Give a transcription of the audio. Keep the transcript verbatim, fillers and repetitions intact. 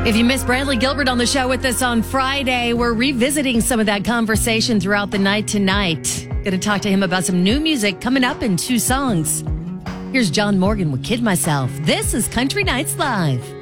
If you missed Bradley Gilbert on the show with us on Friday, we're revisiting some of that conversation throughout the night tonight. Going to talk to him about some new music coming up in two songs. Here's John Morgan with Kid Myself. This is Country Nights Live.